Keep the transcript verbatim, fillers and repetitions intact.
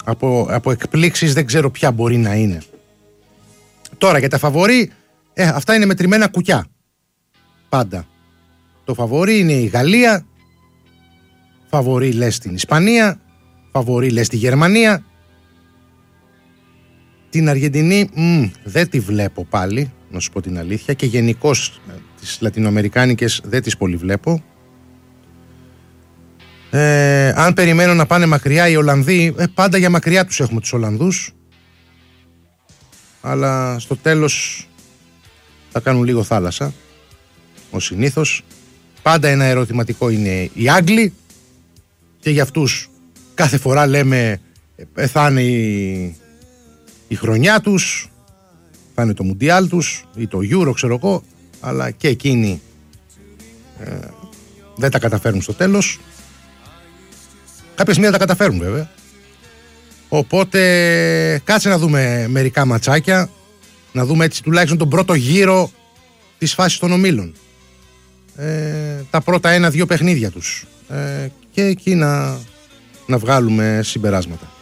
από, από εκπλήξεις δεν ξέρω ποια μπορεί να είναι. Τώρα για τα φαβορί, ε, αυτά είναι μετρημένα κουκιά. Πάντα. Το φαβορί είναι η Γαλλία, φαβορί λες την Ισπανία, φαβορί λες τη Γερμανία. Την Αργεντινή μ, δεν τη βλέπω πάλι, να σου πω την αλήθεια, και γενικώς τις λατινοαμερικάνικες δεν τις πολύ βλέπω. Ε, αν περιμένω να πάνε μακριά οι Ολλανδοί, ε, πάντα για μακριά τους έχουμε τους Ολλανδούς, αλλά στο τέλος θα κάνουν λίγο θάλασσα, ως συνήθως. Πάντα ένα ερωτηματικό είναι οι Άγγλοι, και για αυτούς κάθε φορά λέμε ε, θα είναι η, η χρονιά τους, θα είναι το Μουντιάλ τους ή το Euro, ξέρω εγώ, αλλά και εκείνοι ε, δεν τα καταφέρνουν στο τέλος. Κάποια στιγμή θα τα καταφέρουν βέβαια. Οπότε κάτσε να δούμε μερικά ματσάκια, να δούμε έτσι τουλάχιστον τον πρώτο γύρο της φάσης των ομίλων, ε, τα πρώτα ένα-δύο παιχνίδια τους, ε, και εκεί να, να βγάλουμε συμπεράσματα.